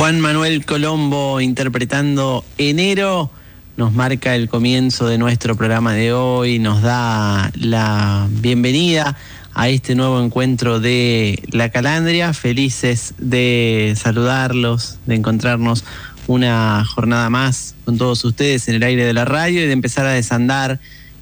Juan Manuel Colombo interpretando Enero nos marca el comienzo de nuestro programa de hoy, nos da la bienvenida a este nuevo encuentro de La Calandria. Felices de saludarlos, de encontrarnos una jornada más con todos ustedes en el aire de la radio y de empezar a desandar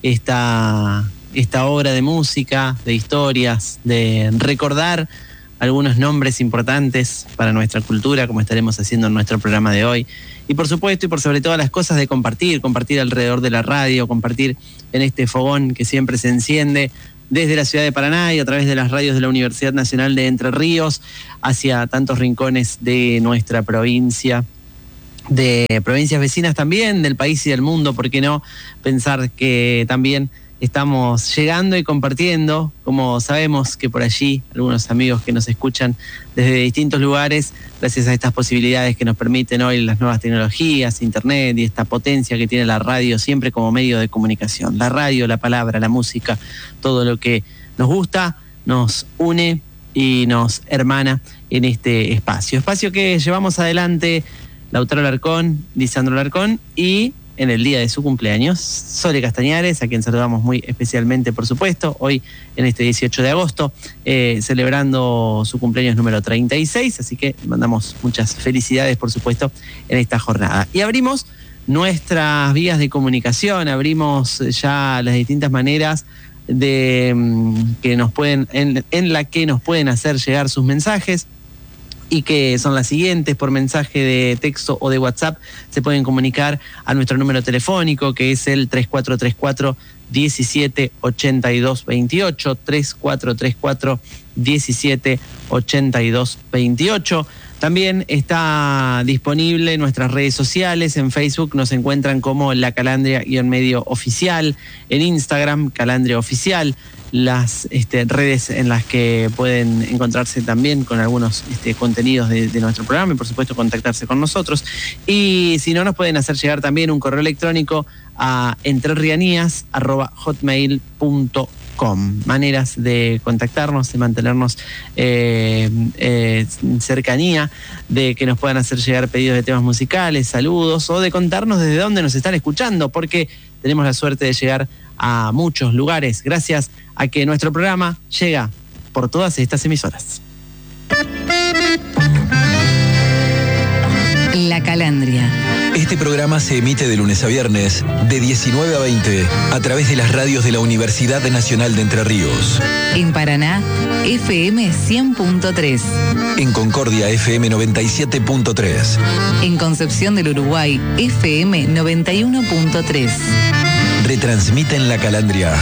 esta obra de música, de historias, de recordar algunos nombres importantes para nuestra cultura, como estaremos haciendo en nuestro programa de hoy. Y por supuesto, y por sobre todas las cosas, de compartir alrededor de la radio, compartir en este fogón que siempre se enciende desde la ciudad de Paraná y a través de las radios de la Universidad Nacional de Entre Ríos hacia tantos rincones de nuestra provincia, de provincias vecinas también, del país y del mundo. ¿Por qué no pensar que también estamos llegando y compartiendo, como sabemos que por allí algunos amigos que nos escuchan desde distintos lugares, gracias a estas posibilidades que nos permiten hoy las nuevas tecnologías, internet y esta potencia que tiene la radio siempre como medio de comunicación? La radio, la palabra, la música, todo lo que nos gusta, nos une y nos hermana en este espacio que llevamos adelante Lautaro Larcón, Lisandro Larcón y en el día de su cumpleaños, Sole Castañares, a quien saludamos muy especialmente, por supuesto, hoy en este 18 de agosto, celebrando su cumpleaños número 36, así que mandamos muchas felicidades, por supuesto, en esta jornada. Y abrimos nuestras vías de comunicación, abrimos ya las distintas maneras de que nos pueden, en la que nos pueden hacer llegar sus mensajes, y que son las siguientes: por mensaje de texto o de WhatsApp se pueden comunicar a nuestro número telefónico, que es el 3434 17 82 28, 3434 17 82 28. También está disponible en nuestras redes sociales. En Facebook nos encuentran como La Calandria-medio oficial, en Instagram Calandria Oficial, las redes en las que pueden encontrarse también con algunos contenidos de nuestro programa y por supuesto contactarse con nosotros. Y si no, nos pueden hacer llegar también un correo electrónico a entrerrianías@hotmail.com. Maneras de contactarnos, de mantenernos cercanía, de que nos puedan hacer llegar pedidos de temas musicales, saludos, o de contarnos desde dónde nos están escuchando, porque tenemos la suerte de llegar a muchos lugares gracias a que nuestro programa llega por todas estas emisoras. La Calandria. Este programa se emite de lunes a viernes, de 19 a 20, a través de las radios de la Universidad Nacional de Entre Ríos. En Paraná, FM 100.3. En Concordia, FM 97.3. En Concepción del Uruguay, FM 91.3. Retransmiten La Calandria.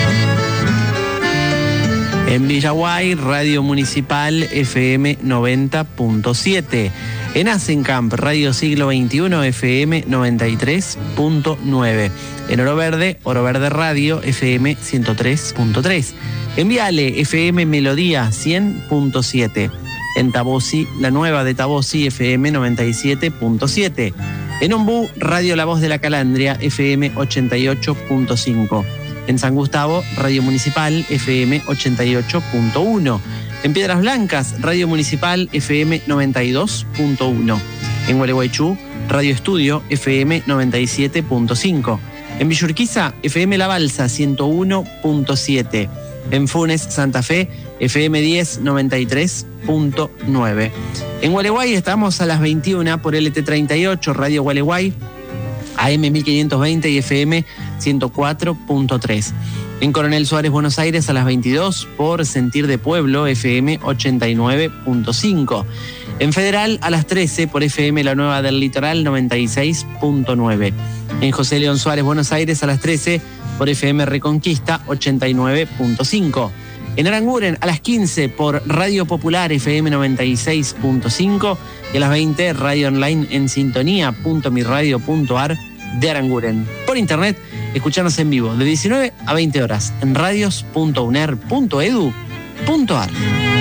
En Villaguay, Radio Municipal, FM 90.7. En Asencamp, Radio Siglo XXI, FM 93.9. En Oro Verde Radio, FM 103.3. En Viale, FM Melodía 100.7. En Tabosi, la nueva de Tabosi, FM 97.7. En Ombú, Radio La Voz de la Calandria, FM 88.5. En San Gustavo, Radio Municipal, FM 88.1. En Piedras Blancas, Radio Municipal, FM 92.1. En Gualeguaychú, Radio Estudio, FM 97.5. En Villurquiza, FM La Balsa, 101.7. En Funes, Santa Fe, FM 1093.9. En Gualeguay estamos a las 21 por LT38, Radio Gualeguay, AM 1520 y FM 104.3. En Coronel Suárez, Buenos Aires, a las 22 por Sentir de Pueblo, FM 89.5. En Federal, a las 13 por FM La Nueva del Litoral, 96.9. En José León Suárez, Buenos Aires, a las 13 por FM Reconquista, 89.5. En Aranguren, a las 15 por Radio Popular, FM 96.5. Y a las 20, radio online en sintonía.miradio.ar de Aranguren. Por internet, escucharnos en vivo de 19 a 20 horas en radios.uner.edu.ar.